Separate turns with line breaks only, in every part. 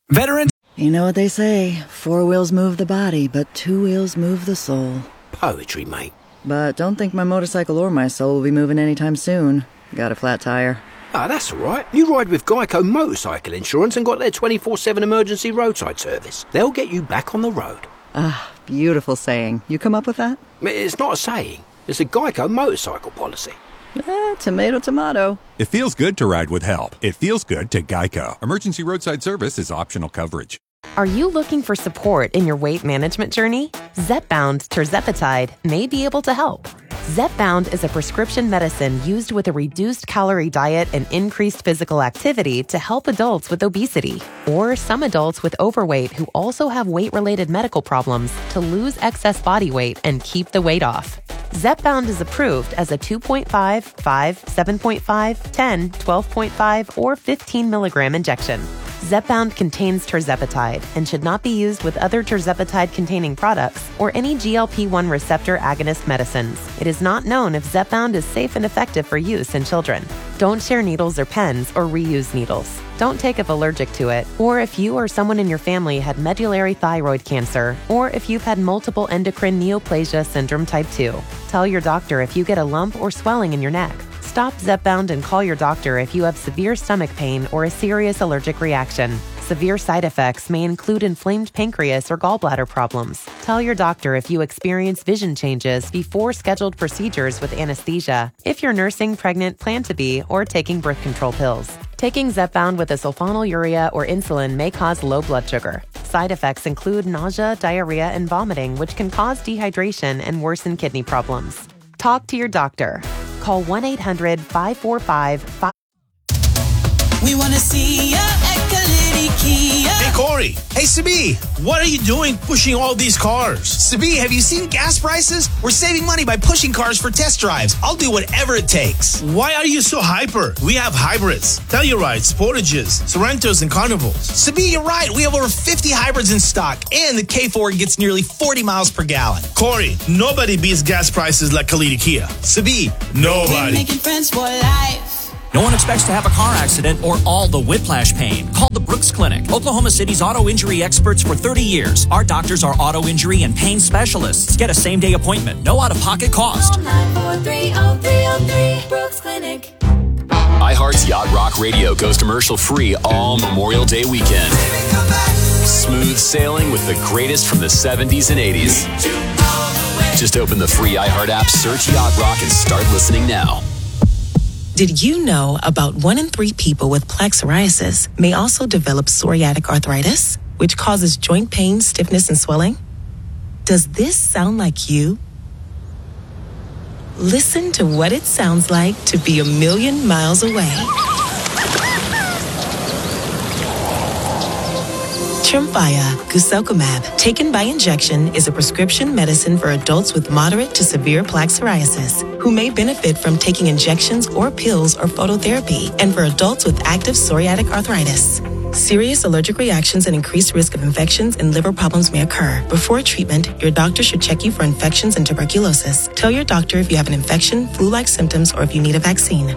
Veterans.
You know what they say, 4 wheels move the body, but 2 wheels move the soul.
Poetry, mate.
But don't think my motorcycle or my soul will be moving anytime soon. Got a flat tire.
Ah, that's all right. You ride with Geico Motorcycle Insurance and got their 24/7 emergency roadside service. They'll get you back on the road.
Ah, beautiful saying. You come up with that?
It's not a saying. It's a Geico motorcycle policy.
Tomato, tomato.
It feels good to ride with help. It feels good to Geico. Emergency roadside service is optional coverage.
Are you looking for support in your weight management journey? Zepbound tirzepatide may be able to help. Zepbound is a prescription medicine used with a reduced calorie diet and increased physical activity to help adults with obesity or some adults with overweight who also have weight-related medical problems to lose excess body weight and keep the weight off. Zepbound is approved as a 2.5, 5, 7.5, 10, 12.5, or 15 milligram injection. Zepbound contains tirzepatide and should not be used with other tirzepatide-containing products or any GLP-1 receptor agonist medicines. It is not known if Zepbound is safe and effective for use in children. Don't share needles or pens or reuse needles. Don't take if allergic to it, or if you or someone in your family had medullary thyroid cancer, or if you've had multiple endocrine neoplasia syndrome type 2. Tell your doctor if you get a lump or swelling in your neck. Stop Zepbound and call your doctor if you have severe stomach pain or a serious allergic reaction. Severe side effects may include inflamed pancreas or gallbladder problems. Tell your doctor if you experience vision changes before scheduled procedures with anesthesia, if you're nursing, pregnant, plan to be, or taking birth control pills. Taking Zepbound with a sulfonylurea or insulin may cause low blood sugar. Side effects include nausea, diarrhea, and vomiting, which can cause dehydration and worsen kidney problems. Talk to your doctor. Call 1-800-545-5...
We want to see ya at Kalidi Kia.
Hey, Corey. Hey, Sabi. What are you doing pushing all these cars?
Sabi, have you seen gas prices? We're saving money by pushing cars for test drives. I'll do whatever it takes.
Why are you so hyper? We have hybrids, Tellurides, Sportages, Sorrentos, and Carnivals.
Sabi, you're right. We have over 50 hybrids in stock, and the K4 gets nearly 40 miles per gallon.
Corey, nobody beats gas prices like Kalidi Kia.
Sabi,
nobody.
Making friends for life.
No one expects to have a car accident or all the whiplash pain. Call the Brooks Clinic, Oklahoma City's auto injury experts for 30 years. Our doctors are auto injury and pain specialists. Get a same-day appointment, no out-of-pocket cost.
Call 943-0303, Brooks Clinic.
iHeart's Yacht Rock Radio goes commercial-free all Memorial Day weekend. Smooth sailing with the greatest from the 70s and 80s. Just open the free iHeart app, search Yacht Rock, and start listening now.
Did you know about 1 in 3 people with plaque psoriasis may also develop psoriatic arthritis, which causes joint pain, stiffness, and swelling? Does this sound like you? Listen to what it sounds like to be a million miles away. Tremfya guselkumab, taken by injection, is a prescription medicine for adults with moderate to severe plaque psoriasis who may benefit from taking injections or pills or phototherapy, and for adults with active psoriatic arthritis. Serious allergic reactions and increased risk of infections and liver problems may occur. Before treatment, your doctor should check you for infections and tuberculosis. Tell your doctor if you have an infection, flu-like symptoms, or if you need a vaccine.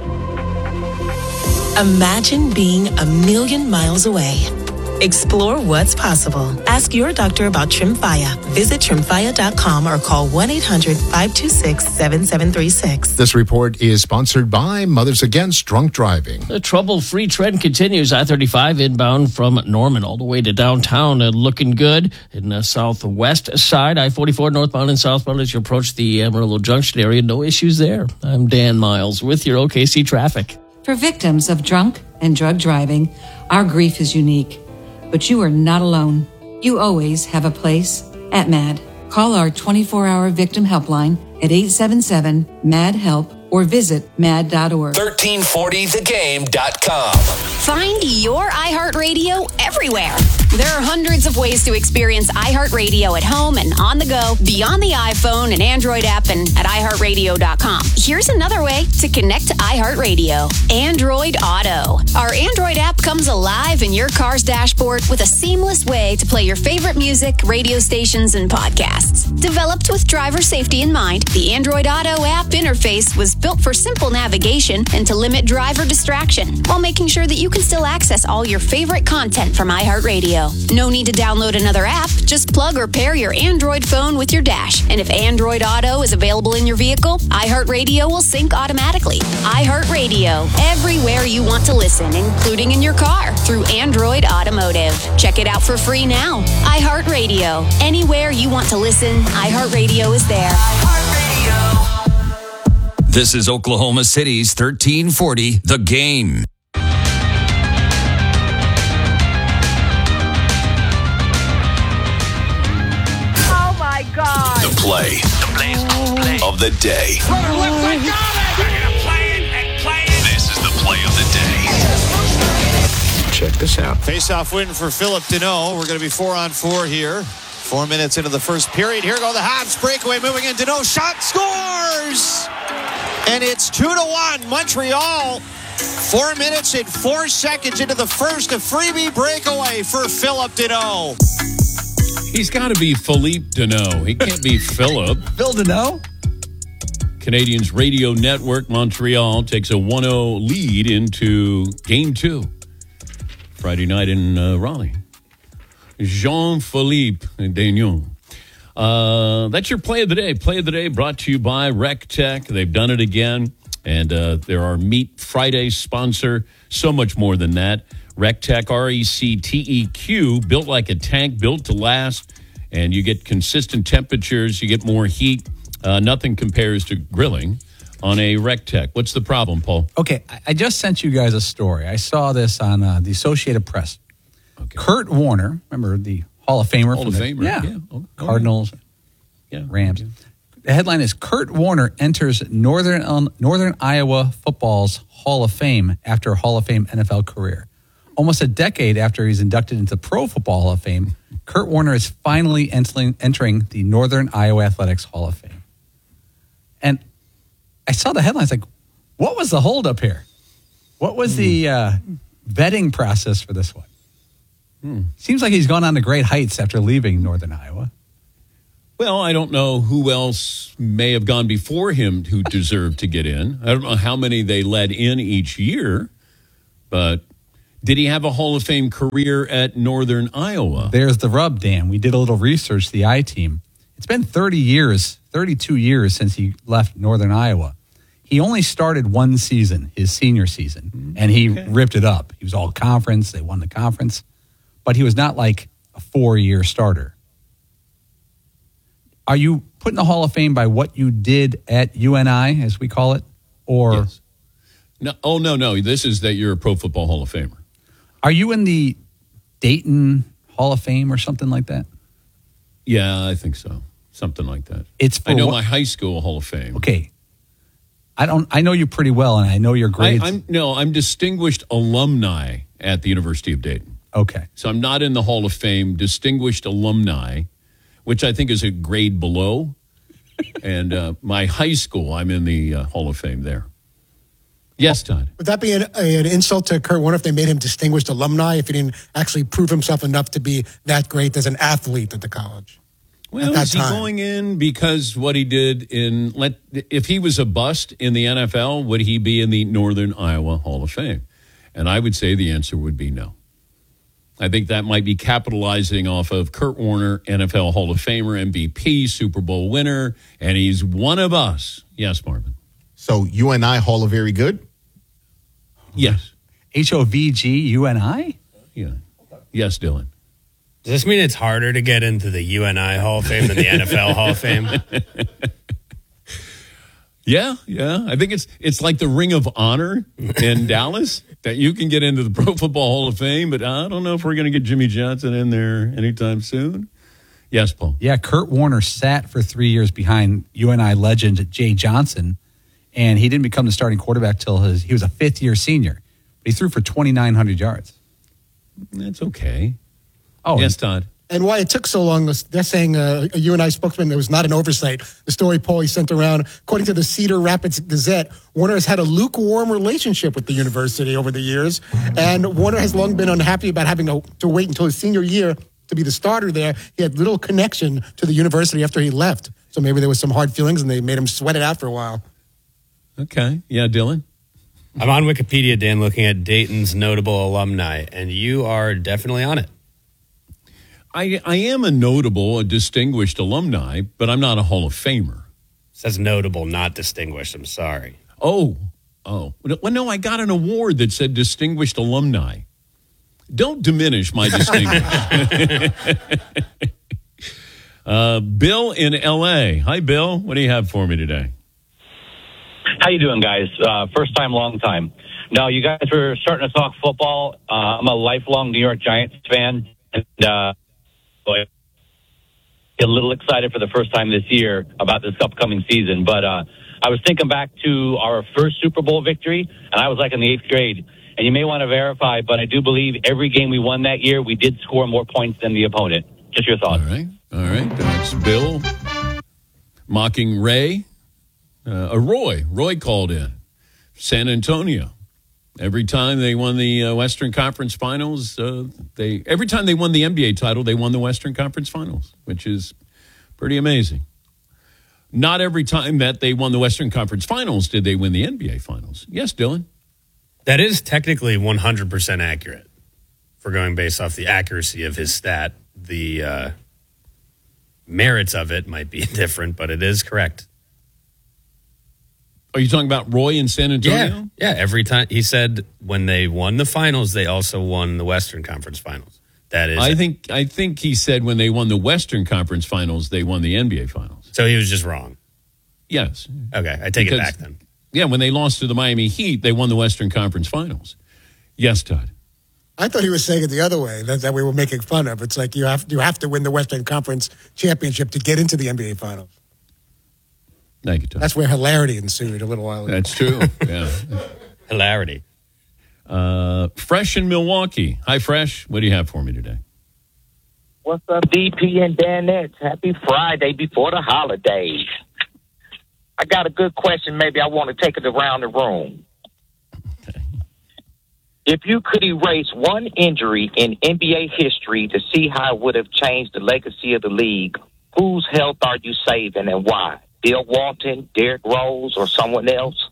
Imagine being a million miles away. Explore what's possible. Ask your doctor about Tremfya. Visit Tremfya.com or call 1-800-526-7736.
This report is sponsored by Mothers Against Drunk Driving.
The trouble-free trend continues. I-35 inbound from Norman all the way to downtown, looking good. In the southwest side, I-44 northbound and southbound as you approach the Amarillo Junction area. No issues there. I'm Dan Miles with your OKC traffic.
For victims of drunk and drug driving, our grief is unique. But you are not alone. You always have a place at MAD. Call our 24-hour victim helpline at 877-MAD-HELP or visit mad.org.
1340thegame.com.
Find your iHeartRadio everywhere. There are hundreds of ways to experience iHeartRadio at home and on the go, beyond the iPhone and Android app, and at iHeartRadio.com. Here's another way to connect to iHeartRadio. Android Auto. Our Android app comes alive in your car's dashboard with a seamless way to play your favorite music, radio stations, and podcasts. Developed with driver safety in mind, the Android Auto app interface was built for simple navigation and to limit driver distraction, while making sure that you can still access all your favorite content from iHeartRadio. No need to download another app. Just plug or pair your Android phone with your dash. And if Android Auto is available in your vehicle, iHeartRadio will sync automatically. iHeartRadio, everywhere you want to listen, including in your car, through Android Automotive. Check it out for free now. iHeartRadio, anywhere you want to listen, iHeartRadio is there.
This is Oklahoma City's 1340, The Game.
Oh, my God.
The play of the day. This is the play of the day.
Check this out.
Face-off win for Philip Deneau. We're going to be 4-on-4 here. 4 minutes into the first period. Here go the Habs. Breakaway moving in. Deneau shot, scores! And it's 2-1 Montreal. 4 minutes and 4 seconds into the first. A freebie breakaway for Philip Deneau.
He's got to be Philippe Deneau. He can't be Philip.
Phil Deneau?
Canadians Radio Network, Montreal takes a 1-0 lead into Game 2. Friday night in Raleigh. Jean-Philippe Deneau. That's your play of the day. Play of the day brought to you by RecTech. They've done it again. And they're our Meat Friday sponsor. So much more than that. RecTech, RECTEQ, built like a tank, built to last. And you get consistent temperatures. You get more heat. Nothing compares to grilling on a RecTech. What's the problem, Paul?
Okay, I just sent you guys a story. I saw this on the Associated Press. Okay. Kurt Warner, remember the Hall of Famer?
Hall of Famer, yeah.
Cardinals, Rams. The headline is, Kurt Warner enters Northern Iowa football's Hall of Fame after a Hall of Fame NFL career. Almost a decade after he's inducted into Pro Football Hall of Fame, Kurt Warner is finally entering the Northern Iowa Athletics Hall of Fame. And I saw the headlines like, what was the holdup here? What was the vetting process for this one? Seems like he's gone on to great heights after leaving Northern Iowa.
Well, I don't know who else may have gone before him who deserved to get in. I don't know how many they let in each year, but did he have a Hall of Fame career at Northern Iowa?
There's the rub, Dan. We did a little research, the I-Team. It's been 32 years since he left Northern Iowa. He only started one season, his senior season, and he ripped it up. He was all conference. They won the conference. But he was not like a 4-year starter. Are you put in the Hall of Fame by what you did at UNI, as we call it? Or
yes. No, no. This is that you're a Pro Football Hall of Famer.
Are you in the Dayton Hall of Fame or something like that?
Yeah, I think so. Something like that.
I
know my high school Hall of Fame.
Okay. I know you pretty well, and I know your grades.
I'm distinguished alumni at the University of Dayton.
Okay.
So I'm not in the Hall of Fame, distinguished alumni, which I think is a grade below. And my high school, I'm in the Hall of Fame there. Yes, Todd.
Would that be an insult to Kurt Warner if they made him distinguished alumni, if he didn't actually prove himself enough to be that great as an athlete at the college?
Well, is he going in because what he did if he was a bust in the NFL, would he be in the Northern Iowa Hall of Fame? And I would say the answer would be no. I think that might be capitalizing off of Kurt Warner, NFL Hall of Famer, MVP, Super Bowl winner, and he's one of us. Yes, Marvin.
So UNI Hall of Very Good?
Yes.
HOVG UNI?
Yeah. Yes, Dylan.
Does this mean it's harder to get into the UNI Hall of Fame than the NFL Hall of Fame?
Yeah. I think it's like the Ring of Honor in Dallas, that you can get into the Pro Football Hall of Fame, but I don't know if we're going to get Jimmy Johnson in there anytime soon. Yes, Paul.
Yeah, Kurt Warner sat for 3 years behind UNI legend Jay Johnson, and he didn't become the starting quarterback till he was a fifth-year senior. But he threw for 2,900 yards.
That's okay.
Oh,
yes, Todd.
And why it took so long, they're saying a UNI spokesman, it was not an oversight. The story Paul he sent around, according to the Cedar Rapids Gazette, Warner has had a lukewarm relationship with the university over the years. And Warner has long been unhappy about having to wait until his senior year to be the starter there. He had little connection to the university after he left. So maybe there was some hard feelings and they made him sweat it out for a while.
Okay. Yeah, Dylan?
I'm on Wikipedia, Dan, looking at Dayton's notable alumni, and you are definitely on it.
I am a distinguished alumni, but I'm not a Hall of Famer.
It says notable, not distinguished. I'm sorry.
Oh. Well, no, I got an award that said distinguished alumni. Don't diminish my distinguished. Bill in L.A. Hi, Bill. What do you have for me today?
How you doing, guys? First time, long time. No, you guys were starting to talk football. I'm a lifelong New York Giants fan, and a little excited for the first time this year about this upcoming season. But I was thinking back to our first Super Bowl victory, and I was like in the 8th grade. And you may want to verify, but I do believe every game we won that year, we did score more points than the opponent. Just your thoughts.
All right. That's Bill mocking Ray. Roy called in. San Antonio. Every time they won the Western Conference Finals, every time they won the NBA title, they won the Western Conference Finals, which is pretty amazing. Not every time that they won the Western Conference Finals did they win the NBA Finals. Yes, Dylan?
That is technically 100% accurate. If we're going based off the accuracy of his stat, the merits of it might be different, but it is correct.
Are you talking about Roy in San Antonio?
Yeah. Every time he said when they won the finals, they also won the Western Conference Finals. That is,
I think he said when they won the Western Conference Finals, they won the NBA Finals.
So he was just wrong.
Yes.
Okay, I take it back then.
Yeah, when they lost to the Miami Heat, they won the Western Conference Finals. Yes, Todd.
I thought he was saying it the other way, that we were making fun of. It's like you have to win the Western Conference Championship to get into the NBA Finals.
Thank you, Todd.
That's where hilarity ensued a little while ago.
That's true. Yeah.
Hilarity.
Fresh in Milwaukee. Hi, Fresh. What do you have for me today?
What's up, DP and Danette? Happy Friday before the holidays. I got a good question. Maybe I want to take it around the room.
Okay.
If you could erase one injury in NBA history to see how it would have changed the legacy of the league, whose health are you saving and why? Bill Walton, Derrick Rose, or someone else?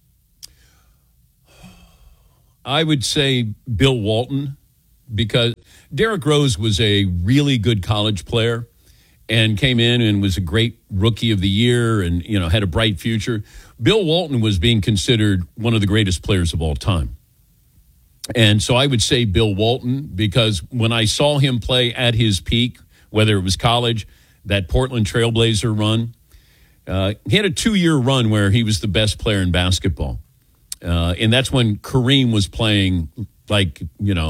I would say Bill Walton, because Derrick Rose was a really good college player and came in and was a great rookie of the year and, had a bright future. Bill Walton was being considered one of the greatest players of all time. And so I would say Bill Walton, because when I saw him play at his peak, whether it was college, that Portland Trailblazer run, he had a 2-year run where he was the best player in basketball. And that's when Kareem was playing like,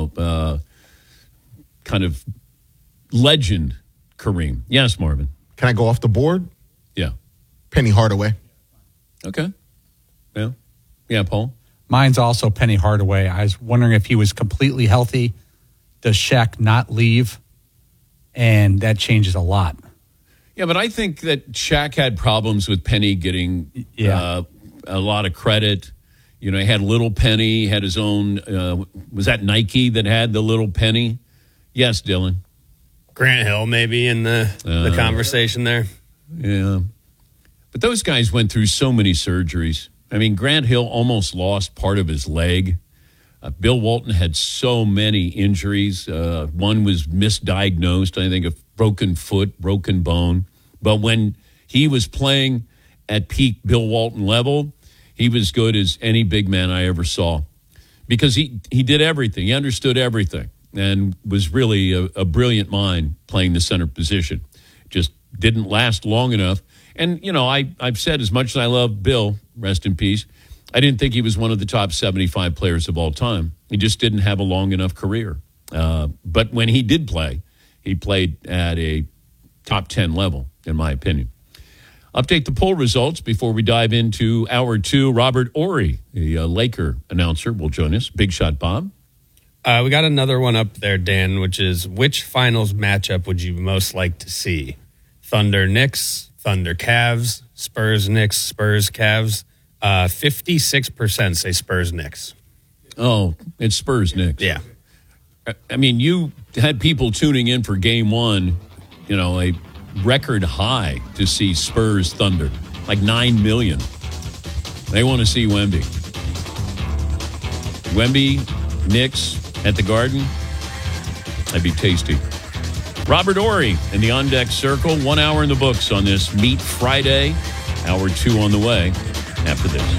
kind of legend Kareem. Yes, Marvin.
Can I go off the board?
Yeah.
Penny Hardaway.
Okay. Yeah. Yeah, Paul?
Mine's also Penny Hardaway. I was wondering if he was completely healthy. Does Shaq not leave? And that changes a lot.
Yeah, but I think that Shaq had problems with Penny getting a lot of credit. He had Little Penny, he had his own, was that Nike that had the Little Penny? Yes, Dylan.
Grant Hill maybe in the conversation there.
Yeah. But those guys went through so many surgeries. I mean, Grant Hill almost lost part of his leg. Bill Walton had so many injuries. One was misdiagnosed, I think a broken foot, broken bone. But when he was playing at peak Bill Walton level, he was good as any big man I ever saw. Because he did everything. He understood everything and was really a brilliant mind playing the center position. Just didn't last long enough. And, I've said as much as I love Bill, rest in peace, I didn't think he was one of the top 75 players of all time. He just didn't have a long enough career. But when he did play, he played at a top 10 level, in my opinion. Update the poll results before we dive into hour 2. Robert Horry, the Laker announcer, will join us. Big Shot Bob.
We got another one up there, Dan, which is which finals matchup would you most like to see? Thunder Knicks, Thunder Cavs, Spurs Knicks, Spurs Cavs. 56% say Spurs Knicks.
Oh, it's Spurs Knicks.
Yeah.
I mean, you had people tuning in for game one, a record high to see Spurs Thunder, like 9 million. They want to see Wemby. Knicks at the Garden. That'd be tasty. Robert Ory in the On Deck Circle. 1 hour in the books on this Meat Friday. Hour 2 on the way after this.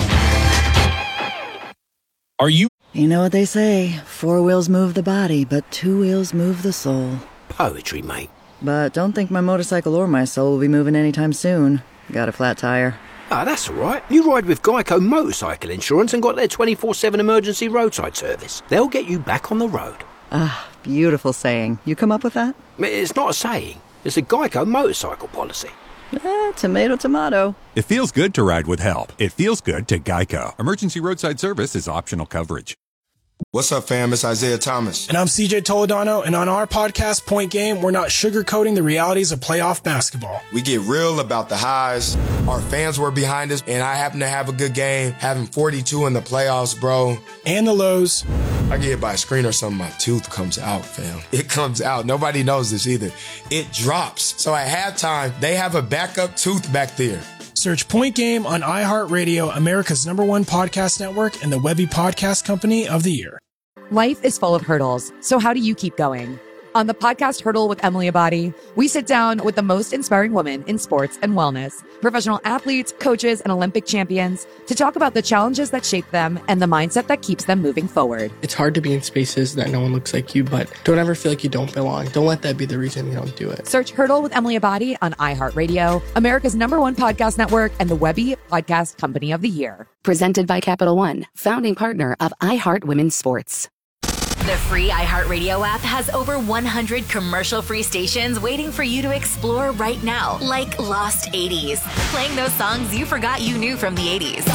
Are you...
You know what they say, 4 wheels move the body, but 2 wheels move the soul.
Poetry, mate.
But don't think my motorcycle or my soul will be moving anytime soon. Got a flat tire.
Ah, that's all right. You ride with Geico Motorcycle Insurance and got their 24/7 emergency roadside service. They'll get you back on the road.
Ah, beautiful saying. You come up with that?
It's not a saying. It's a Geico motorcycle policy.
Tomato, tomato.
It feels good to ride with help. It feels good to Geico. Emergency roadside service is optional coverage.
What's up, fam? It's Isaiah Thomas.
And I'm CJ Toledano, and on our podcast, Point Game, we're not sugarcoating the realities of playoff basketball.
We get real about the highs. Our fans were behind us, and I happen to have a good game, having 42 in the playoffs, bro.
And the lows.
I get hit by a screen or something, my tooth comes out, fam. It comes out. Nobody knows this either. It drops. So at halftime, they have a backup tooth back there.
Search Point Game on iHeartRadio, America's #1 podcast network, and the Webby Podcast Company of the Year.
Life is full of hurdles, so how do you keep going? On the podcast Hurdle with Emily Abadi, we sit down with the most inspiring women in sports and wellness, professional athletes, coaches, and Olympic champions to talk about the challenges that shape them and the mindset that keeps them moving forward.
It's hard to be in spaces that no one looks like you, but don't ever feel like you don't belong. Don't let that be the reason you don't do it.
Search Hurdle with Emily Abadi on iHeartRadio, America's #1 podcast network, and the Webby Podcast Company of the Year.
Presented by Capital One, founding partner of iHeart Women's Sports.
The free iHeartRadio app has over 100 commercial-free stations waiting for you to explore right now, like Lost 80s, playing those songs you forgot you knew from the 80s.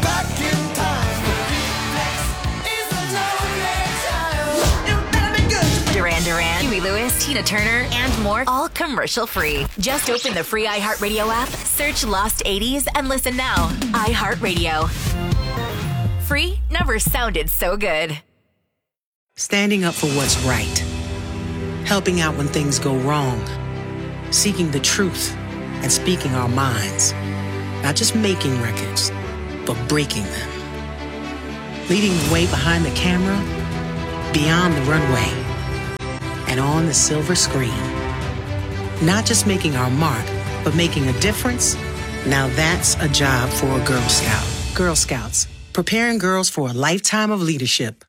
Duran Duran, Huey Lewis, Tina Turner, and more, all commercial-free. Just open the free iHeartRadio app, search Lost 80s, and listen now. iHeartRadio. Free never sounded so good.
Standing up for what's right. Helping out when things go wrong. Seeking the truth and speaking our minds. Not just making records, but breaking them. Leading the way behind the camera, beyond the runway, and on the silver screen. Not just making our mark, but making a difference. Now that's a job for a Girl Scout. Girl Scouts, preparing girls for a lifetime of leadership.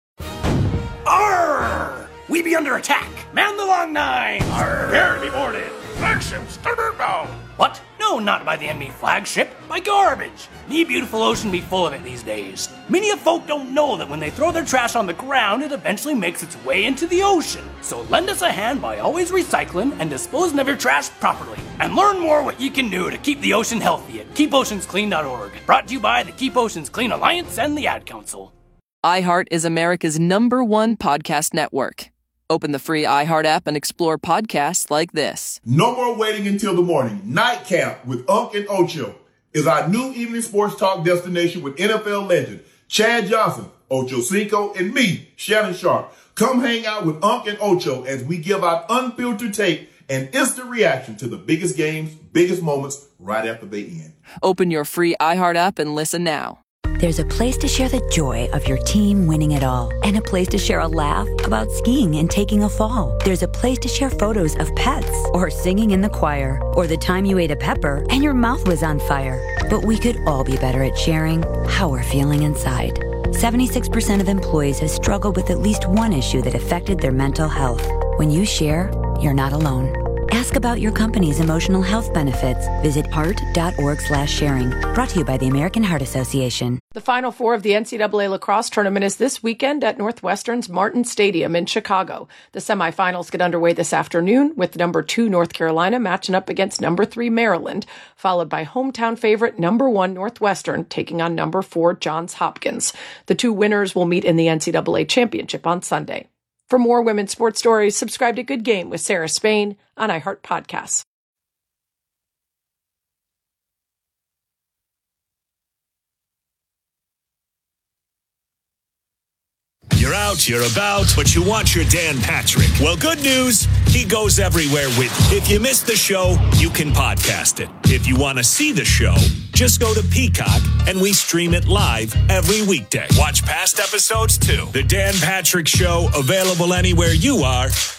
Arr! We be under attack. Man the long nine. Arr! Prepare to be boarded. Flagship starboard bow. What? No, not by the enemy flagship. By garbage. The beautiful ocean be full of it these days. Many of folk don't know that when they throw their trash on the ground, it eventually makes its way into the ocean. So lend us a hand by always recycling and disposing of your trash properly. And learn more what you can do to keep the ocean healthy at keepoceansclean.org. Brought to you by the Keep Oceans Clean Alliance and the Ad Council.
iHeart is America's #1 podcast network. Open the free iHeart app and explore podcasts like this.
No more waiting until the morning. Nightcap with Unc and Ocho is our new evening sports talk destination with NFL legend Chad Johnson, Ocho Cinco, and me, Shannon Sharp. Come hang out with Unc and Ocho as we give out unfiltered tape and instant reaction to the biggest games, biggest moments right after they end.
Open your free iHeart app and listen now.
There's a place to share the joy of your team winning it all, and a place to share a laugh about skiing and taking a fall. There's a place to share photos of pets, or singing in the choir, or the time you ate a pepper and your mouth was on fire. But we could all be better at sharing how we're feeling inside. 76% of employees have struggled with at least one issue that affected their mental health. When you share, you're not alone. Ask about your company's emotional health benefits. Visit heart.org/sharing. Brought to you by the American Heart Association.
The Final Four of the NCAA lacrosse tournament is this weekend at Northwestern's Martin Stadium in Chicago. The semifinals get underway this afternoon with number 2 North Carolina matching up against number 3 Maryland, followed by hometown favorite number 1 Northwestern taking on number 4 Johns Hopkins. The 2 winners will meet in the NCAA championship on Sunday. For more women's sports stories, subscribe to Good Game with Sarah Spain on iHeart Podcasts.
You're
You're out, you're about, but you want your Dan Patrick. Well, good news, he goes everywhere with you. If you missed the show, you can podcast it. If you want to see the show, just go to Peacock and we stream it live every weekday. Watch past episodes too. The Dan Patrick Show, available anywhere you are